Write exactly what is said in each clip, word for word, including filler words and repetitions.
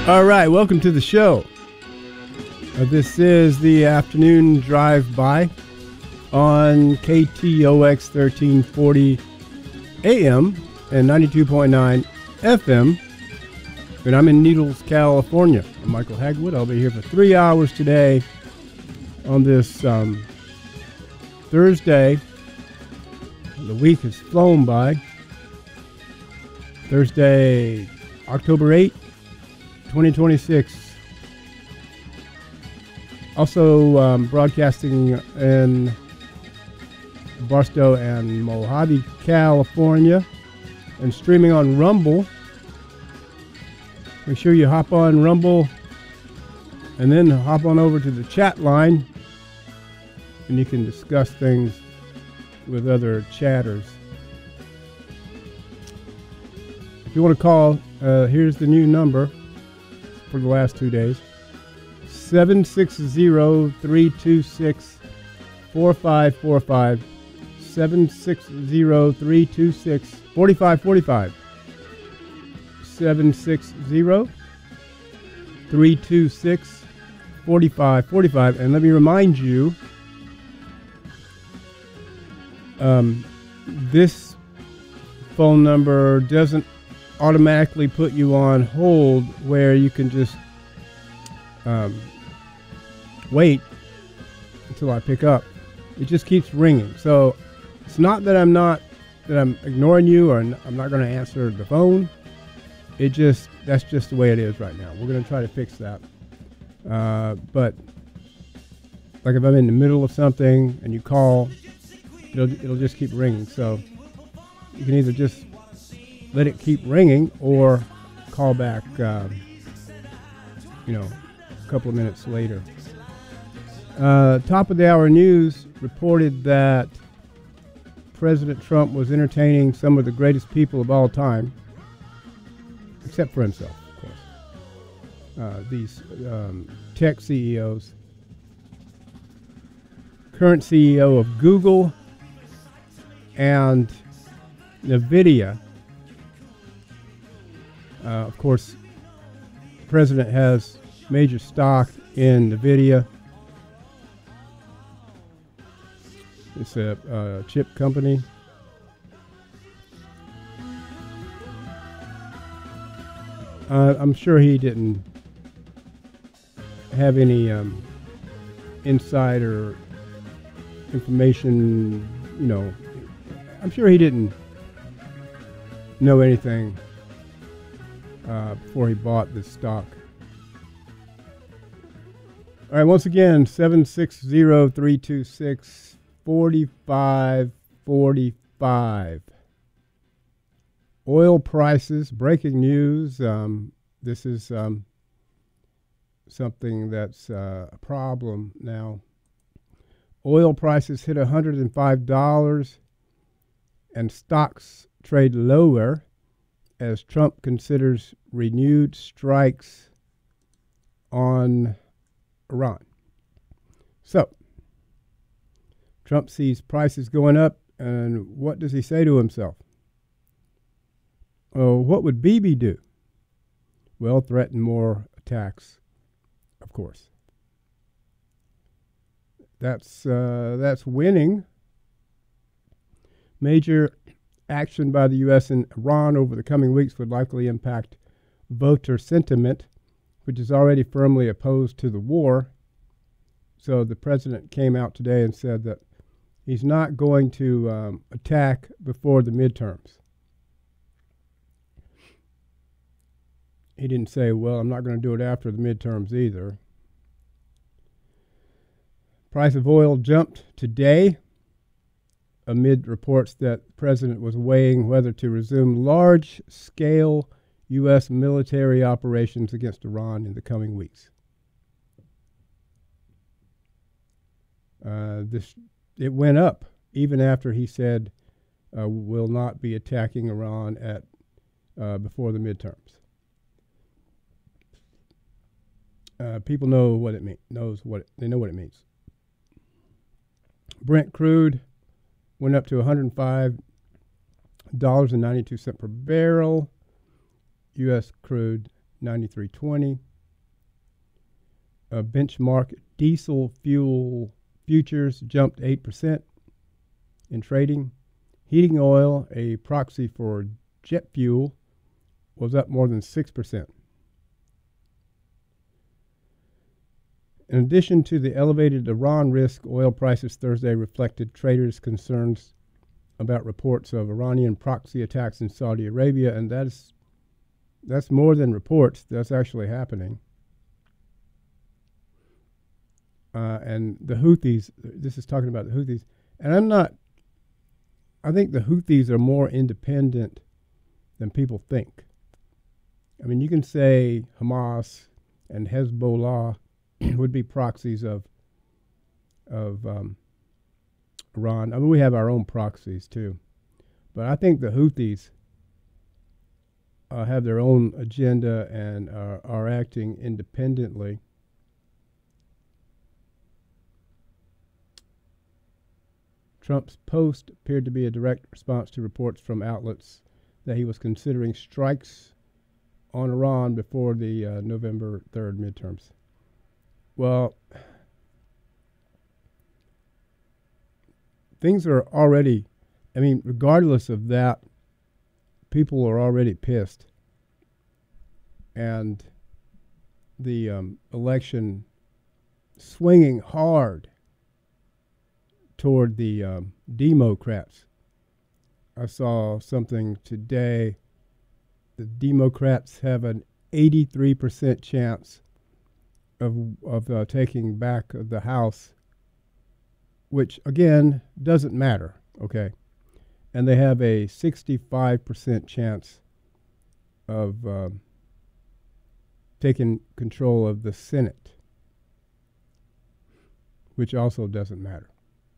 All right, welcome to the show. Uh, this is the afternoon drive-by on K T O X thirteen forty A M and ninety-two point nine F M. And I'm in Needles, California. I'm Michael Hagwood. I'll be here for three hours today on this um, Thursday. The week has flown by. Thursday, October eighth. twenty twenty-six. Also um, broadcasting in Barstow and Mojave, California, and streaming on Rumble. Make sure you hop on Rumble and then hop on over to the chat line, and you can discuss things with other chatters. If you want to call, uh, here's the new number for the last two days. seven six zero, three two six, four five four five. seven six zero, three two six, four five four five. seven six zero, three two six, four five four five. And let me remind you, um, this phone number doesn't automatically put you on hold where you can just um, wait until I pick up. It just keeps ringing. So it's not that I'm not that I'm ignoring you or I'm not going to answer the phone. It just that's just the way it is right now. We're going to try to fix that. Uh, but like if I'm in the middle of something and you call, it'll it'll just keep ringing. So you can either just let it keep ringing or call back, um, you know, a couple of minutes later. Uh, top of the hour news reported that President Trump was entertaining some of the greatest people of all time, except for himself, of course. Uh, these um, tech C E Os. Current C E O of Google and NVIDIA. Uh, of course, the president has major stock in NVIDIA. It's a uh, chip company. Uh, I'm sure he didn't have any um, insider information, you know. I'm sure he didn't know anything Uh, before he bought this stock. All right, once again, seven six zero, three two six, four five four five. Oil prices, breaking news. Um, this is um, something that's uh, a problem now. Oil prices hit one hundred five dollars and stocks trade lower as Trump considers renewed strikes on Iran. So, Trump sees prices going up, and what does he say to himself? Oh, what would Bibi do? Well, threaten more attacks, of course. That's uh, that's winning. Major action by the U S and Iran over the coming weeks would likely impact voter sentiment, which is already firmly opposed to the war. So the president came out today and said that he's not going to um, attack before the midterms. He didn't say, well, I'm not going to do it after the midterms either. Price of oil jumped today amid reports that the president was weighing whether to resume large-scale U S military operations against Iran in the coming weeks. Uh, this it went up even after he said uh, will not be attacking Iran at uh, before the midterms. Uh, people know what it means. Knows what it, they know what it means. Brent crude went up to one hundred five dollars and ninety-two cents per barrel. U S crude ninety-three twenty. Uh, benchmark diesel fuel futures jumped eight percent in trading. Heating oil, a proxy for jet fuel, was up more than six percent. In addition to the elevated Iran risk, oil prices Thursday reflected traders' concerns about reports of Iranian proxy attacks in Saudi Arabia, and that's that's more than reports. That's actually happening. Uh, and the Houthis, this is talking about the Houthis, and I'm not, I think the Houthis are more independent than people think. I mean, you can say Hamas and Hezbollah would be proxies of of um, Iran. I mean, we have our own proxies too, but I think the Houthis uh, have their own agenda and are, are acting independently. Trump's post appeared to be a direct response to reports from outlets that he was considering strikes on Iran before the uh, November third midterms. Well, things are already, I mean, regardless of that, people are already pissed. And the um, election swinging hard toward the um, Democrats. I saw something today. The Democrats have an eighty-three percent chance of of uh, taking back the House, which again doesn't matter. Okay, and they have a sixty-five percent chance of um, taking control of the Senate, which also doesn't matter.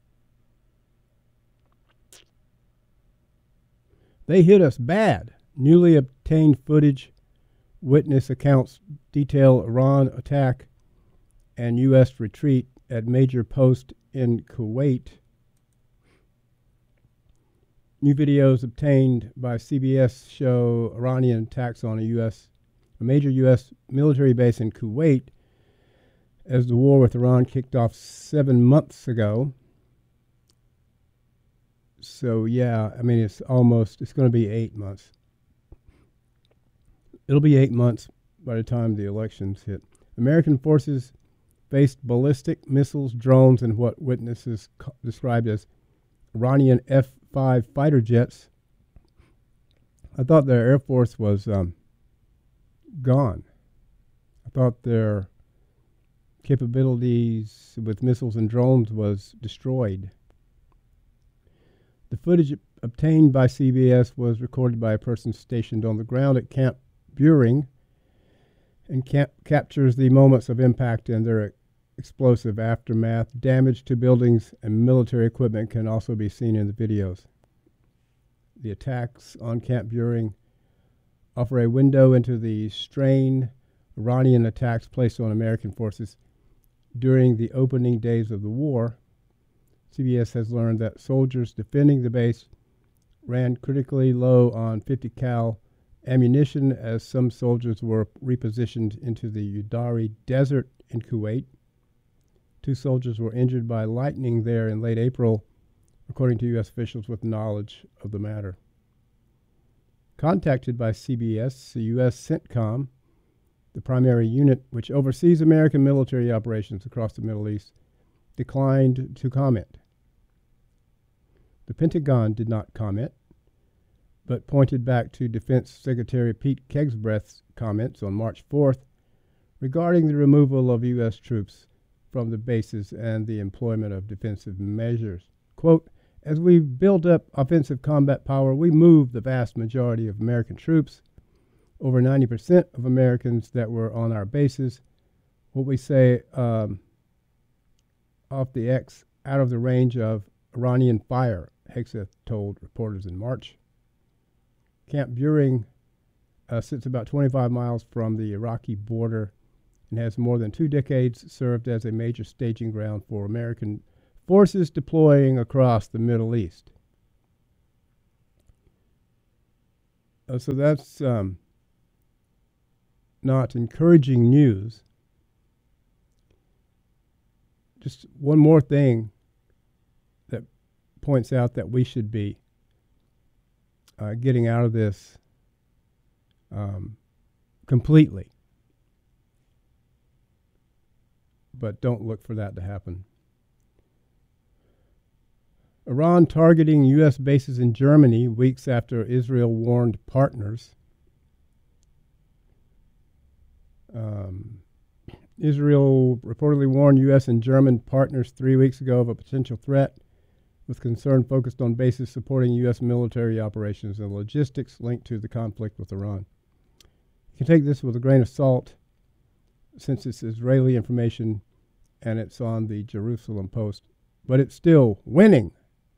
They hit us bad. Newly obtained footage, witness accounts detail Iran attack and U S retreat at major post in Kuwait. New videos obtained by C B S show Iranian attacks on a U S a major U S military base in Kuwait as the war with Iran kicked off seven months ago. So yeah, I mean it's almost it's going to be eight months. It'll be eight months by the time the elections hit. American forces faced ballistic missiles, drones, and what witnesses co- described as Iranian F five fighter jets. I thought their Air Force was um, gone. I thought their capabilities with missiles and drones was destroyed. The footage obtained by C B S was recorded by a person stationed on the ground at Camp Buehring and cap- captures the moments of impact and their explosive aftermath. Damage to buildings and military equipment can also be seen in the videos. The attacks on Camp Buehring offer a window into the strain Iranian attacks placed on American forces during the opening days of the war. C B S has learned that soldiers defending the base ran critically low on fifty cal ammunition as some soldiers were repositioned into the Udari Desert in Kuwait. Two soldiers were injured by lightning there in late April, according to U S officials with knowledge of the matter. Contacted by C B S, the U S CENTCOM, the primary unit which oversees American military operations across the Middle East, declined to comment. The Pentagon did not comment, but pointed back to Defense Secretary Pete Kegsbreth's comments on March fourth regarding the removal of U S troops from the bases and the employment of defensive measures. Quote, as we build up offensive combat power, we move the vast majority of American troops, over ninety percent of Americans that were on our bases, what we say um, off the X, out of the range of Iranian fire, Hegseth told reporters in March. Camp Buehring uh, sits about twenty-five miles from the Iraqi border and has more than two decades served as a major staging ground for American forces deploying across the Middle East. Uh, so that's um, not encouraging news. Just one more thing that points out that we should be uh, getting out of this um, completely. But don't look for that to happen. Iran targeting U S bases in Germany weeks after Israel warned partners. Um, Israel reportedly warned U S and German partners three weeks ago of a potential threat, with concern focused on bases supporting U S military operations and logistics linked to the conflict with Iran. You can take this with a grain of salt, since it's Israeli information and it's on the Jerusalem Post, but it's still winning.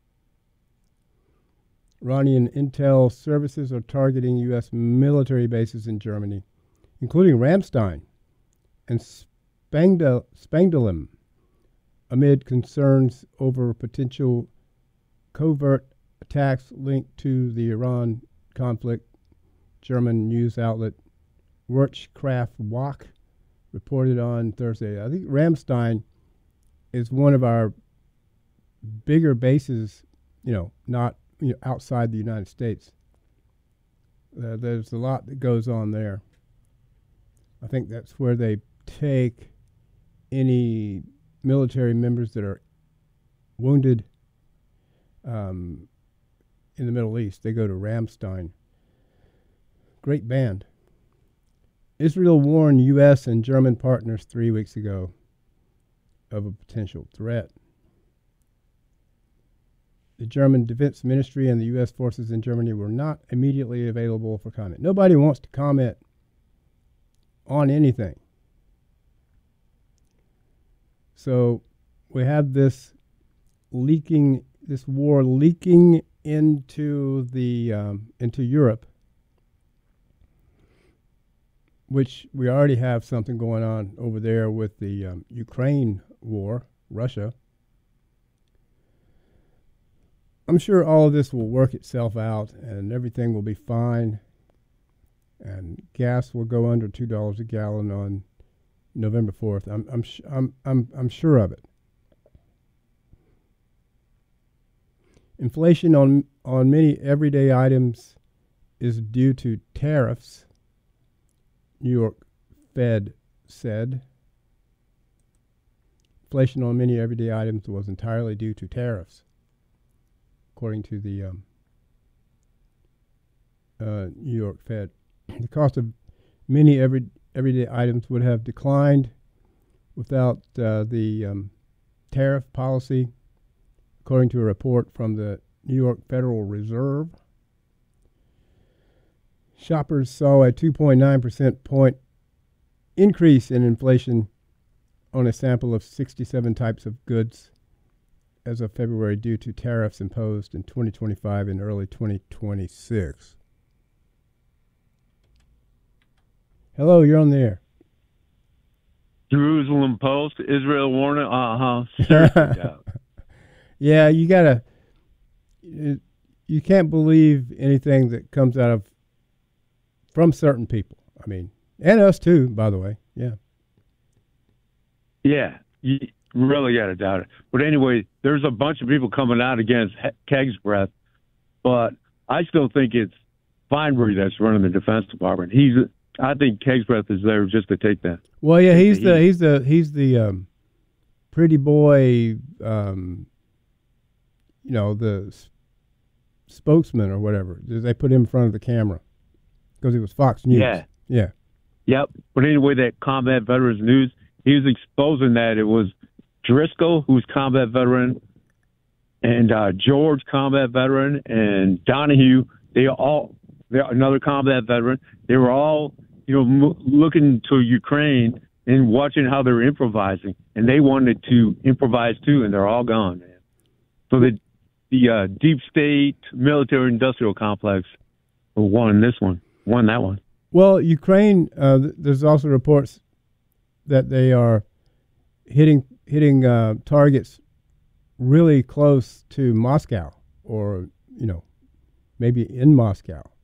Iranian intel services are targeting U S military bases in Germany, including Ramstein and Spangdal- Spangdahlem, amid concerns over potential covert attacks linked to the Iran conflict. German news outlet Wirtschaftswoche reported on Thursday. I think Ramstein is one of our bigger bases, you know, not you know, outside the United States. Uh, there's a lot that goes on there. I think that's where they take any military members that are wounded um, in the Middle East. They go to Ramstein. Great band. Israel warned U S and German partners three weeks ago of a potential threat. The German Defense Ministry and the U S forces in Germany were not immediately available for comment. Nobody wants to comment on anything. So we have this leaking, this war leaking into the um, into Europe, which we already have something going on over there with the um, Ukraine war, Russia. I'm sure all of this will work itself out and everything will be fine. And gas will go under two dollars a gallon on November fourth. I'm I'm sh- I'm I'm I'm sure of it. Inflation on on many everyday items is due to tariffs, New York Fed said. Inflation on many everyday items was entirely due to tariffs, according to the um, uh, New York Fed. The cost of many every, everyday items would have declined without uh, the um, tariff policy, according to a report from the New York Federal Reserve. Shoppers saw a two point nine percent point increase in inflation on a sample of sixty-seven types of goods as of February due to tariffs imposed in twenty twenty-five and early twenty twenty-six. Hello, you're on the air. Jerusalem Post, Israel warning. Uh huh. Yeah, you gotta. You, you can't believe anything that comes out of from certain people. I mean, and us too, by the way. Yeah. Yeah, you really got to doubt it. But anyway, there's a bunch of people coming out against Keg's Breath, but I still think it's Feinberg that's running the Defense Department. He's. I think Keg's Breath is there just to take that. Well, yeah, he's the, the he's the he's the um, pretty boy, um, you know, the s- spokesman or whatever. They put him in front of the camera because he was Fox News. Yeah, yeah, yep. But anyway, that Combat Veterans News, he was exposing that it was Driscoll, who's combat veteran, and uh, George, combat veteran, and Donahue. They all they're another combat veteran. They were all. You know, m- looking to Ukraine and watching how they're improvising, and they wanted to improvise too, and they're all gone, man. So the the uh, deep state military-industrial complex won this one, won that one. Well, Ukraine. Uh, th- there's also reports that they are hitting hitting uh, targets really close to Moscow, or you know, maybe in Moscow.